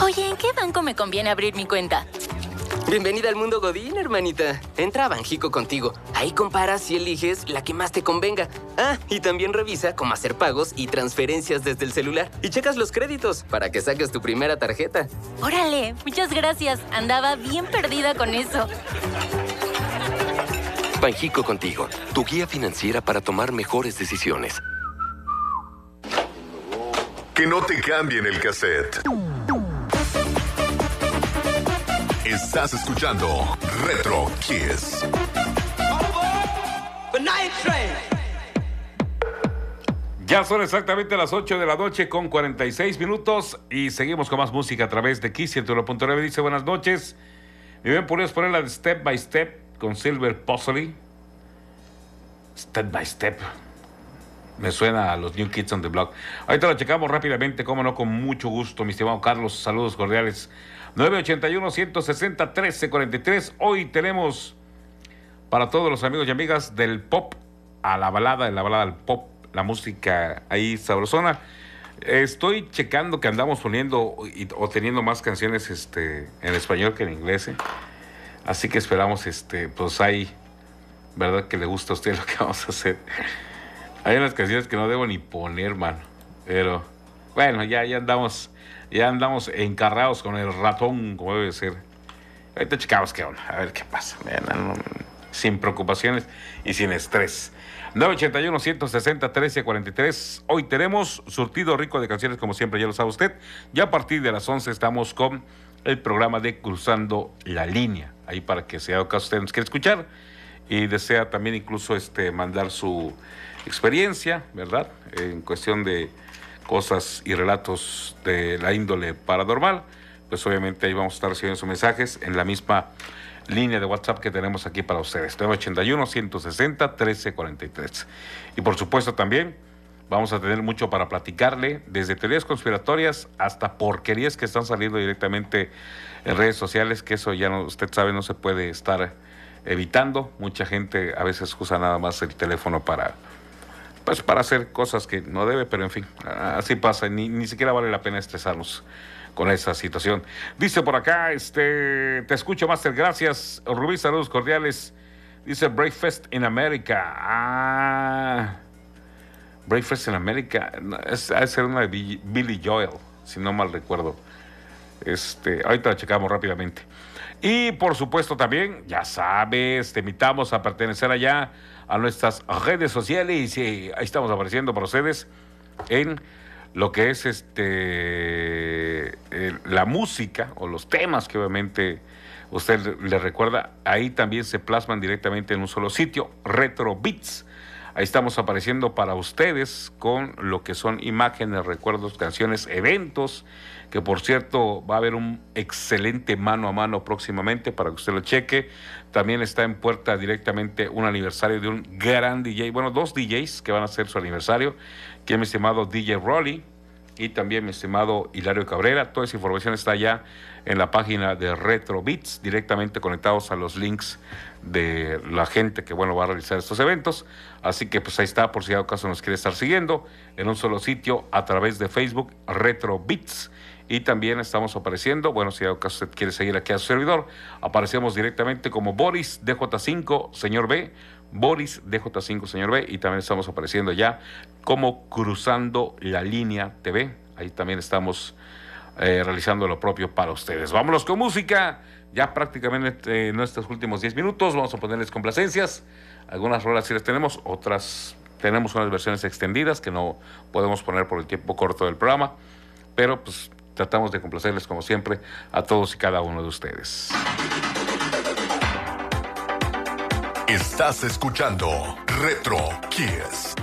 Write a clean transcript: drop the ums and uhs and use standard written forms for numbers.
Oye, ¿en qué banco me conviene abrir mi cuenta? Bienvenida al mundo Godín, hermanita. Entra a Banjico contigo. Ahí comparas y eliges la que más te convenga. Ah, y también revisa cómo hacer pagos y transferencias desde el celular. Y checas los créditos para que saques tu primera tarjeta. Órale, muchas gracias. Andaba bien perdida con eso. Banjico contigo, tu guía financiera para tomar mejores decisiones. Que no te cambien el cassette. Estás escuchando Retro Kiss. Ya son exactamente las 8 de la noche con 46 minutos y seguimos con más música a través de Kiss 101.9. Dice buenas noches. Me bien, podrías poner la de Step by Step con Silver Puzzle. Step by Step. Me suena a los New Kids on the Block. Ahorita lo checamos rápidamente, cómo no, con mucho gusto, mi estimado Carlos. Saludos cordiales. 981-160-1343. Hoy tenemos para todos los amigos y amigas del pop a la balada, de la balada al pop, la música ahí sabrosona. Estoy checando que andamos poniendo o teniendo más canciones en español que en inglés. Así que esperamos, pues ahí, ¿verdad? Que le gusta a usted lo que vamos a hacer. Hay unas canciones que no debo ni poner, mano. Pero, bueno, ya andamos encarrados con el ratón, como debe ser. Ahorita checamos qué onda, a ver qué pasa. Sin preocupaciones y sin estrés. 981-160-1343. Hoy tenemos surtido rico de canciones, como siempre, ya lo sabe usted. Ya a partir de las 11 estamos con el programa de Cruzando la Línea. Ahí para que sea caso usted nos quiere escuchar y desea también incluso mandar su experiencia, ¿verdad? En cuestión de cosas y relatos de la índole paranormal, pues obviamente ahí vamos a estar recibiendo sus mensajes en la misma línea de WhatsApp que tenemos aquí para ustedes, 981-160-1343. Y por supuesto también vamos a tener mucho para platicarle, desde teorías conspiratorias hasta porquerías que están saliendo directamente en redes sociales, que eso ya no, usted sabe, no se puede estar evitando. Mucha gente a veces usa nada más el teléfono para hacer cosas que no debe, pero en fin, así pasa, ni siquiera vale la pena estresarnos con esa situación. Dice por acá, te escucho, Master, gracias. Rubí, saludos cordiales. Dice Breakfast in America. Breakfast in America, ha de ser una de Billy Joel, si no mal recuerdo. Ahorita la checamos rápidamente. Y por supuesto también, ya sabes, te invitamos a pertenecer allá a nuestras redes sociales y ahí estamos apareciendo para ustedes en lo que es la música o los temas que obviamente usted le recuerda. Ahí también se plasman directamente en un solo sitio, Retro Beats. Ahí estamos apareciendo para ustedes con lo que son imágenes, recuerdos, canciones, eventos, que por cierto va a haber un excelente mano a mano próximamente para que usted lo cheque. También está en puerta directamente un aniversario de un gran DJ, bueno, dos DJs que van a hacer su aniversario, que es mi estimado DJ Rolly y también mi estimado Hilario Cabrera. Toda esa información está ya en la página de Retro Beats, directamente conectados a los links de la gente que, bueno, va a realizar estos eventos. Así que pues ahí está, por si acaso nos quiere estar siguiendo en un solo sitio a través de Facebook, Retro Beats. Y también estamos apareciendo, bueno, si acaso usted quiere seguir aquí a su servidor, aparecemos directamente como Boris DJ5 Señor B, Boris DJ5 Señor B, y también estamos apareciendo ya como Cruzando la Línea TV. Ahí también estamos realizando lo propio para ustedes. Vámonos con música, ya prácticamente en nuestros últimos 10 minutos, vamos a ponerles complacencias. Algunas rolas sí las tenemos, otras tenemos unas versiones extendidas que no podemos poner por el tiempo corto del programa, pero pues tratamos de complacerles como siempre a todos y cada uno de ustedes. Estás escuchando Retro Kiss.